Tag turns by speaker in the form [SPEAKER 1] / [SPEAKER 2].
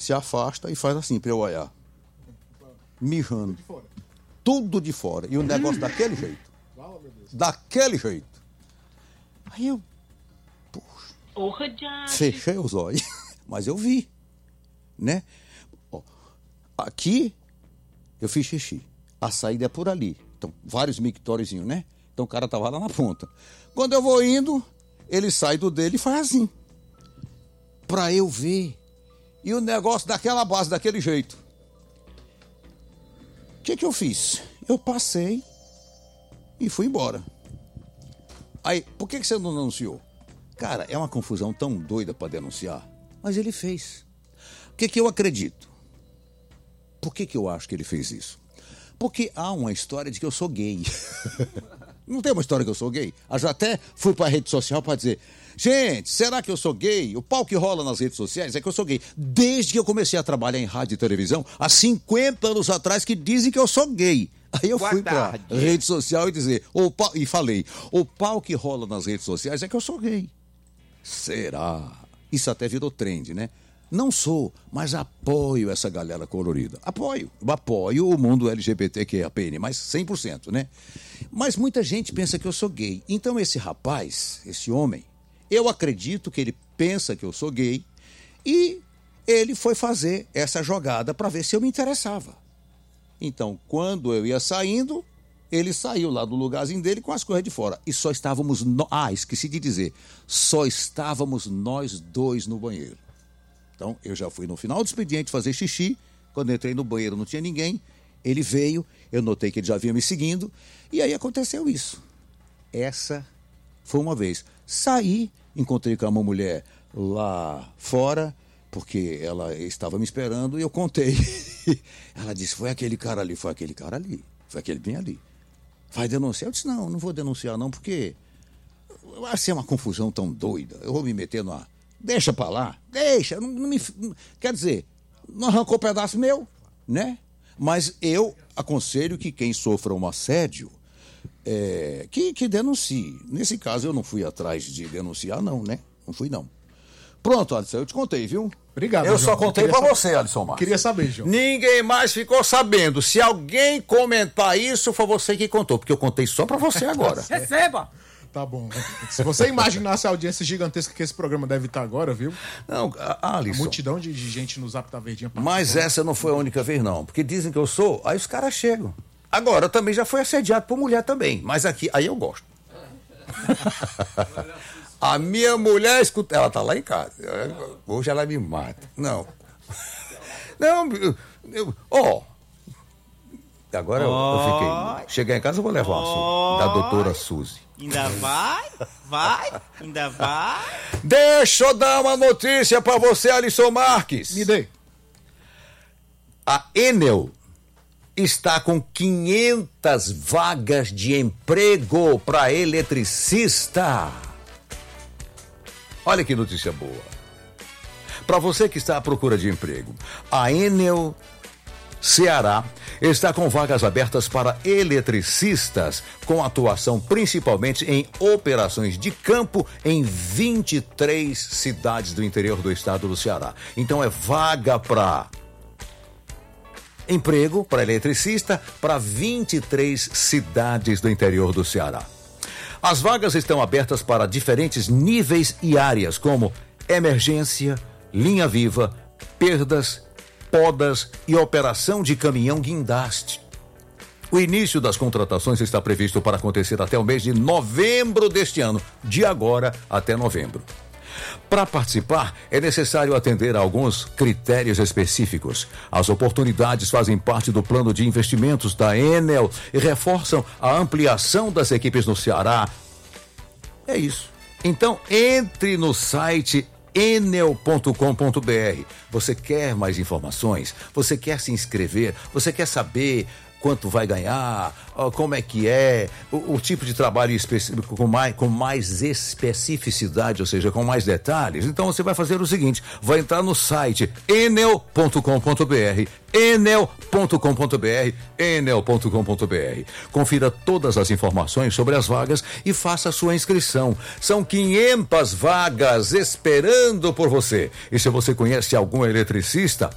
[SPEAKER 1] se afasta e faz assim pra eu olhar. Mijando. Tudo de fora. E o negócio daquele jeito. Daquele jeito. Aí eu, fechei os olhos. Mas eu vi, né? Ó, aqui eu fiz xixi. A saída é por ali. Então, vários mictóriozinhos, né? Então o cara tava lá na ponta. Quando eu vou indo, ele sai do dele e faz assim. Pra eu ver. E o negócio daquela base, daquele jeito. O que eu fiz? Eu passei e fui embora. Aí, por que você não denunciou? Cara, é uma confusão tão doida pra denunciar. Mas ele fez. O que eu acredito? Por que eu acho que ele fez isso? Porque há uma história de que eu sou gay. Não tem uma história que eu sou gay? Eu já até fui pra rede social pra dizer: gente, será que eu sou gay? O pau que rola nas redes sociais é que eu sou gay. Desde que eu comecei a trabalhar em rádio e televisão, há 50 anos atrás, que dizem que eu sou gay. Aí eu fui pra rede social e dizer, e falei, o pau que rola nas redes sociais é que eu sou gay. Será? Isso até virou trend, né? Não sou, mas apoio essa galera colorida. Apoio o mundo LGBTQIAPN+, mas 100%, né? Mas muita gente pensa que eu sou gay. Então esse rapaz, esse homem, eu acredito que ele pensa que eu sou gay e ele foi fazer essa jogada para ver se eu me interessava. Então, quando eu ia saindo, ele saiu lá do lugarzinho dele com as coisas de fora. E só estávamos... esqueci de dizer. Só estávamos nós dois no banheiro. Então, eu já fui no final do expediente fazer xixi. Quando eu entrei no banheiro não tinha ninguém. Ele veio, eu notei que ele já vinha me seguindo. E aí aconteceu isso. Essa foi uma vez. Saí, encontrei com uma mulher lá fora, porque ela estava me esperando e eu contei. Ela disse, foi aquele cara ali, foi aquele bem ali. Vai denunciar? Eu disse, não vou denunciar não, porque vai ser uma confusão tão doida. Eu vou me meter numa... Deixa pra lá, deixa. Quer dizer, não arrancou pedaço meu, né? Mas eu aconselho que quem sofra um assédio, que denuncie. Nesse caso eu não fui atrás de denunciar não, né? Não fui não. Pronto, Alisson, eu te contei, viu?
[SPEAKER 2] Obrigado,
[SPEAKER 1] Eu
[SPEAKER 2] João.
[SPEAKER 1] só contei pra você, Alisson Marques.
[SPEAKER 2] Queria saber, João.
[SPEAKER 1] Ninguém mais ficou sabendo. Se alguém comentar isso, foi você que contou, porque eu contei só pra você agora.
[SPEAKER 3] Receba!
[SPEAKER 2] Tá bom. Se você imaginasse a audiência gigantesca que esse programa deve estar agora, viu?
[SPEAKER 1] Não, Alisson.
[SPEAKER 2] A multidão de gente no Zap da Verdinha.
[SPEAKER 1] Mas essa não foi a única vez, não. Porque dizem que eu sou, aí os caras chegam. Agora, eu também já fui assediado por mulher também. Mas aqui, aí eu gosto. A minha mulher escuta. Ela tá lá em casa. Hoje ela me mata. Não. Agora eu fiquei. Chegar em casa eu vou levar uma surra da doutora Suzy.
[SPEAKER 3] Ainda vai?
[SPEAKER 1] Deixa eu dar uma notícia pra você, Alisson Marques.
[SPEAKER 2] Me dê.
[SPEAKER 1] A Enel está com 500 vagas de emprego para eletricista. Olha que notícia boa. Para você que está à procura de emprego, a Enel Ceará está com vagas abertas para eletricistas, com atuação principalmente em operações de campo em 23 cidades do interior do estado do Ceará. Então é vaga para emprego para eletricista para 23 cidades do interior do Ceará. As vagas estão abertas para diferentes níveis e áreas, como emergência, linha viva, perdas, podas e operação de caminhão guindaste. O início das contratações está previsto para acontecer até o mês de novembro deste ano, de agora até novembro. Para participar, é necessário atender a alguns critérios específicos. As oportunidades fazem parte do plano de investimentos da Enel e reforçam a ampliação das equipes no Ceará. É isso. Então, entre no site enel.com.br. Você quer mais informações? Você quer se inscrever? Você quer saber quanto vai ganhar? Como é que é? O tipo de trabalho específico com mais especificidade, ou seja, com mais detalhes? Então você vai fazer o seguinte, vai entrar no site enel.com.br, enel.com.br. Confira todas as informações sobre as vagas e faça a sua inscrição. São 500 vagas esperando por você. E se você conhece algum eletricista,